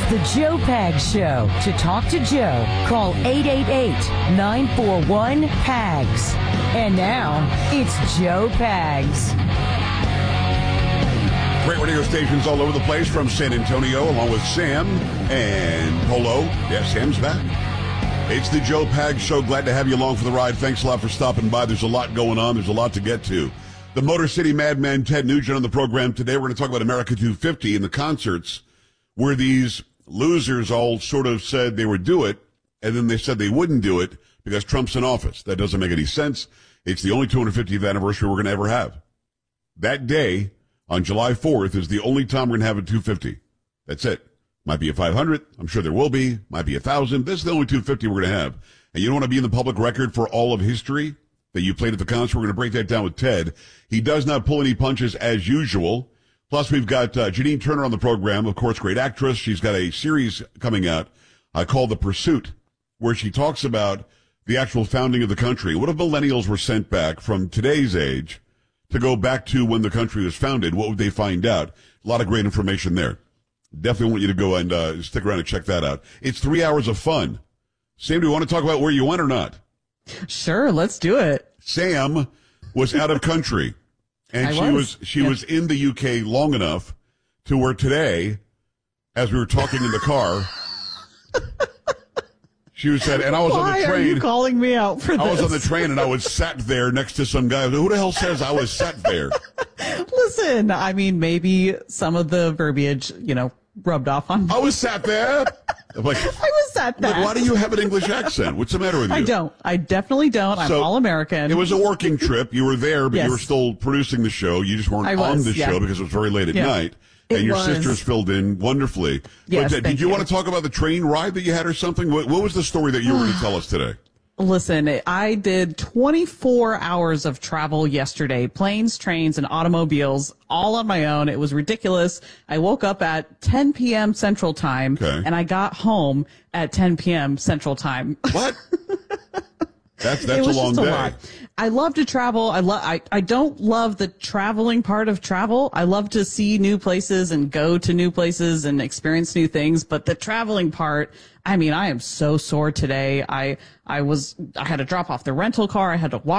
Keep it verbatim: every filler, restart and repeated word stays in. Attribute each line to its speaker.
Speaker 1: the Joe Pags Show. To talk to Joe, call eight eight eight, nine four one, P A G S. And now, it's Joe Pags.
Speaker 2: Great radio stations all over the place from San Antonio, along with Sam and Polo. Yes, Sam's back. It's the Joe Pags Show. Glad to have you along for the ride. Thanks a lot for stopping by. There's a lot going on. There's a lot to get to. The Motor City Madman Ted Nugent on the program today. We're going to talk about America two fifty and the concerts where these losers all sort of said they would do it, and then they said they wouldn't do it because Trump's in office. That doesn't make any sense. It's the only two hundred fiftieth anniversary we're going to ever have. That day, on July fourth, is the only time we're going to have a two fifty. That's it. Might be a five hundred. I'm sure there will be. Might be a thousand. This is the only two fifty we're going to have. And you don't want to be in the public record for all of history that you played at the concert. We're going to break that down with Ted. He does not pull any punches as usual. Plus, we've got uh, Janine Turner on the program, of course, great actress. She's got a series coming out uh, called The Pursuit, where she talks about the actual founding of the country. What if millennials were sent back from today's age to go back to when the country was founded? What would they find out? A lot of great information there. Definitely want you to go and uh, stick around and check that out. It's three hours of fun. Sam, do you want to talk about where you went or not?
Speaker 3: Sure, let's do it.
Speaker 2: Sam was out of country, and
Speaker 3: I
Speaker 2: she was, was she
Speaker 3: yep.
Speaker 2: was in the U K long enough to where today, as we were talking in the car, she said, and I was
Speaker 3: Why
Speaker 2: on the train.
Speaker 3: Why are you calling me out for this?
Speaker 2: I was on the train, and I was sat there next to some guy. Who the hell says I was sat there?
Speaker 3: Listen, I mean, maybe some of the verbiage, you know, rubbed off on me.
Speaker 2: I was sat there. I'm like,
Speaker 3: I was sat there.
Speaker 2: Like, why do you have an English accent? What's the matter with you?
Speaker 3: I don't. I definitely don't. I'm
Speaker 2: so,
Speaker 3: all American.
Speaker 2: It was a working trip. You were there, but
Speaker 3: yes.
Speaker 2: you were still producing the show. You just weren't
Speaker 3: I was,
Speaker 2: on the
Speaker 3: yeah.
Speaker 2: show because it was very late at
Speaker 3: yeah.
Speaker 2: night.
Speaker 3: It
Speaker 2: and your
Speaker 3: was.
Speaker 2: sisters filled in wonderfully.
Speaker 3: Yes,
Speaker 2: but, uh, did you, you want to talk about the train ride that you had or something? What, what was the story that you were going to tell us today?
Speaker 3: Listen, I did twenty-four hours of travel yesterday, planes, trains, and automobiles, all on my own. It was ridiculous. I woke up at ten p.m. Central Time,
Speaker 2: okay.
Speaker 3: and I got home at ten p.m. Central Time.
Speaker 2: What? That's, that's
Speaker 3: it was
Speaker 2: a long
Speaker 3: just a
Speaker 2: day.
Speaker 3: Lot. I love to travel. I love. I, I don't love the traveling part of travel. I love to see new places and go to new places and experience new things. But the traveling part, I mean, I am so sore today. I I was I had to drop off the rental car. I had to walk